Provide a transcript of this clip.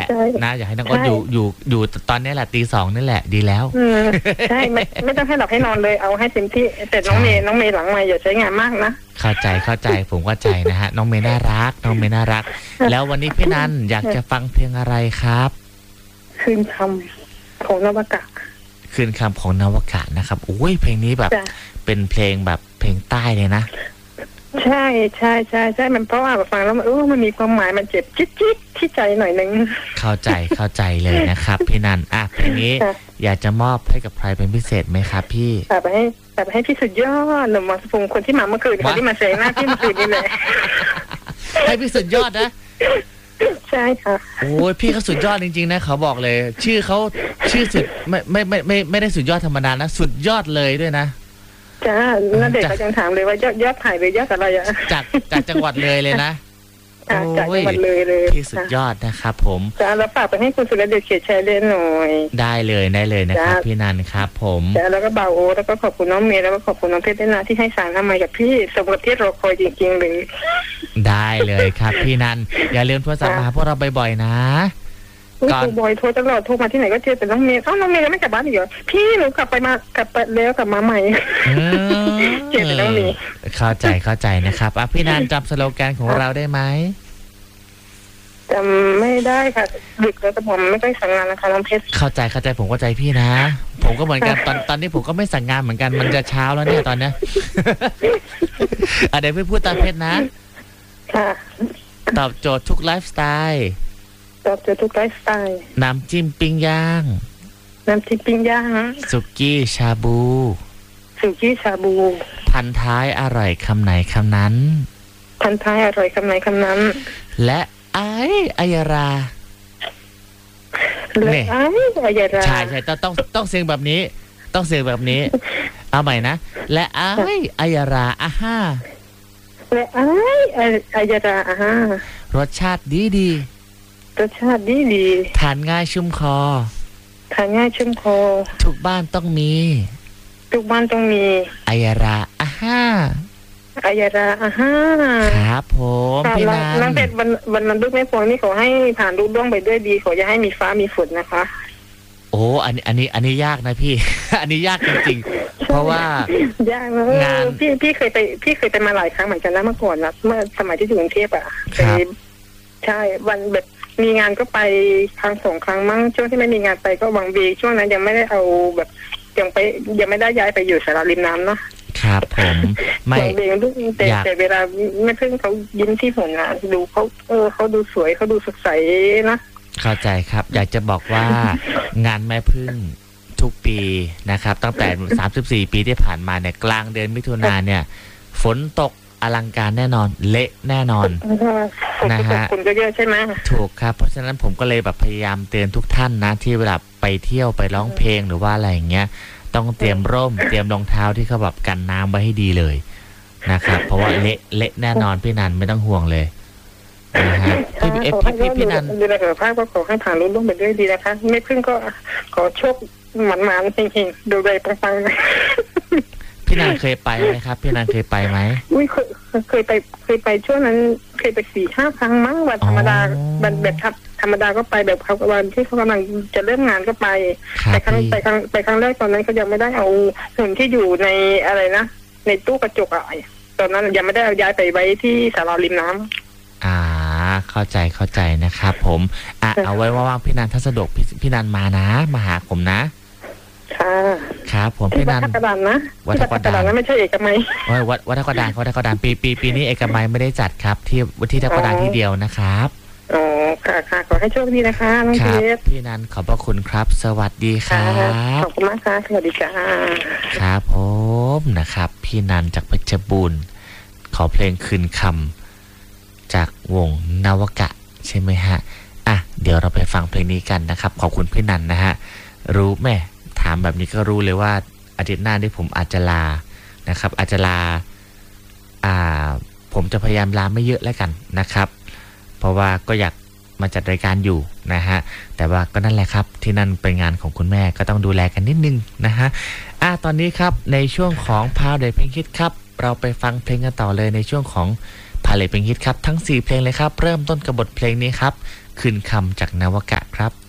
นะอยากให้น้องอ้นอยู่ตอนนี้แหละตี 2นี่แหละดีแล้วใช่ไม่ต้องให้หลับให้นอนเลยเอาให้เต็มที่แต่น้องเมย์หลังมาอย่าใช้งานมากนะเข้าใจผมเข้าใจนะฮะน้องเมย์น่ารักแล้ววันนี้พี่นันอยากจะฟังเพลงอะไรครับคืนคำของนวกะคืนคำของนวกะนะครับโอ้ยเพลงนี้แบบเป็นเพลงแบบเพลงใต้เลยนะใช่มันเพราะว่าฟังแล้วมันมีความหมายมันเจ็บจิ๊ดที่ใจหน่อยนึงเข้าใจเลยนะครับพี่นันเพลงนี้อยากจะมอบให้กับใครเป็นพิเศษไหมครับพี่ไปให้พี่สุดยอดหนุ่มมาสพงคนที่มาเมื่อคืนคนที่มาเซหน้าพี่เมื่อคืนนี่เลยให้พี่สุดยอดนะใช่ค่ะโอ้ยพี่เขาสุดยอดจริงๆนะเขาบอกเลยชื่อสุดไม่ได้สุดยอดธรรมดานะสุดยอดเลยด้วยนะจ้าแล้วเด็กก็ยังถามเลยว่ายอดถ่ายหรือยอดอะไรอะจากจังหวัดเลยนะจากจังหวัดเลยพี่สุดยอดนะครับผมจ้าแล้วฝากไปให้คุณสุรเดชเขียนแชร์เล่นหน่อยได้เลยนะครับพี่นันครับผมจ้าแล้วก็บ่าวโอแล้วก็ขอบคุณน้องเมย์แล้วก็ขอบคุณน้องเพชรด้วยนะที่ให้สารทำไมกับพี่สมกับที่เราคอยจริงๆเลยได้เลยครับพี่นันอย่าลืมโทรศัพท์มาพวกเราบ่อยๆนะก่อนบอยโทรตลอดโทรมาที่ไหนก็เจอแต่น้องเมย์น้องเมย์ยังไม่กลับบ้านอีกเหรอพี่หนูกลับไปแล้วกลับมาใหม่เจอแต่น้องเมย์เข้าใจนะครับพี่นันจำสโลแกนของเราได้ไหมจำไม่ได้ค่ะดึกแล้วแต่ผมไม่ค่อยสั่งงานนะคะน้องเพชรเข้าใจผมเข้าใจพี่นะผมก็เหมือนกันตอนนี้ผมก็ไม่สั่งงานเหมือนกันมันจะเช้าแล้วเนี่ยตอนเนี้ยเดี๋ยวพี่พูดตามเพชรนะค่ะตอบโจทย์ทุกไลฟ์สไตล์น้ำจิ้มปิ้งย่างสุกี้ชาบูพันท้ายอร่อยคำไหนคำนั้นและอายราเนี่ยใช่ต้องเสียงแบบนี้เอาใหม่นะและอายราและอายรารสชาติดีทานง่ายชุ่มคอทุกบ้านต้องมีอายราครับผมพี่นันน้องเพชรวันนั้นลูกแม่พวงนี่ขอให้ผ่านลูกด้วงไปด้วยดีขออย่าให้มีฟ้ามีฝนนะคะโอ้อันนี้ยากนะพี่ อันนี้ยากจริงๆเพราะว่ายากงานพี่เคยไปมาหลายครั้งเหมือนกันนะเมื่อก่อนนะเมื่อสมัยที่อยู่กรุงเทพอ่ะใช่วันแบบมีงานก็ไปครั้ง2 ครั้งมั้งช่วงที่ไม่มีงานไปก็วังเวงช่วงนั้นยังไม่ได้เอาแบบยังไม่ได้ย้ายไปอยู่สาราริมน้ำเนาะครับผมไม่แต่เวลาแม่พึ่งเขายิ้มที่ผลงานดูเขาดูสวยเขาดูสดใสนะเข้าใจครับอยากจะบอกว่างานแม่พึ่งทุกปีนะครับตั้งแต่34 ปีที่ผ่านมาเนี่ยกลางเดือนมิถุนายนเนี่ยฝนตกอลังการแน่นอนเละแน่นอนนะฮะคุณก็เยอะใช่ไหมถูกครับเพราะฉะนั้นผมก็เลยแบบพยายามเตือนทุกท่านนะที่เวลาไปเที่ยวไปร้องเพลงหรือว่าอะไรอย่างเงี้ยต้องเตรียมร่มเตรียมรองเท้าที่เขาแบบกันน้ำไว้ให้ดีเลยนะครับเพราะว่าเละแน่นอนพี่นันไม่ต้องห่วงเลยนะฮะพี่นันดูแลสุขภาพก็ขอให้ผ่านรุ่นไปด้วยดีนะคะไม่พึ่งก็ขอโชคหมันๆจริงๆดูเลยปังๆพี่นันเคยไปไหมครับพี่นันเคยไปไหมเคยไปช่วงนั้นเคยไป 4-5 ครั้งมั้งวันธรรมดาแบบธรรมดาก็ไปแบบเขาวันที่เขากำลังจะเริ่มงานก็ไปแต่ครั้งแรกตอนนั้นเขายังไม่ได้เอาหุ่นที่อยู่ในอะไรนะในตู้กระจกอะไรตอนนั้นยังไม่ได้เอาย้ายไปไว้ที่ศาลาริมน้ำเข้าใจนะครับผมเอาไว้ว่างๆพี่นันถ้าสะดวกพี่นันมานะมาหาผมนะครับผมพี่นันวัดกระดานนะวัดกระดานไม่ใช่เอกมัยวัดกระดานปีนี้เอกมัยไม่ได้จัดครับที่วัดกระดานที่เดียวนะครับอ๋อค่ะขอให้โชคดีนะคะน้องเพชรพี่นันขอบพระคุณครับสวัสดีครับขอบคุณมากค่ะสวัสดีค่ะครับผมนะครับพี่นันจากเพชรบูรณ์ขอเพลงคืนคำจากวงนวกะใช่ไหมฮะเดี๋ยวเราไปฟังเพลงนี้กันนะครับขอบคุณพี่นันนะฮะรู้แม่ถามแบบนี้ก็รู้เลยว่าอาทิตย์หน้าที่ผมอาจจะลานะครับอาจจะลาผมจะพยายามลาไม่เยอะแล้วกันนะครับเพราะว่าก็อยากมาจัดรายการอยู่นะฮะแต่ว่าก็นั่นแหละครับที่นั่นเป็นงานของคุณแม่ก็ต้องดูแลกันนิดนึงนะฮะตอนนี้ครับในช่วงของพาเลทเพลงฮิตครับเราไปฟังเพลงกันต่อเลยในช่วงของพาเลทเพลงฮิตครับทั้ง4เพลงเลยครับเริ่มต้นกับบทเพลงนี้ครับคืนคำจากนวกะครับ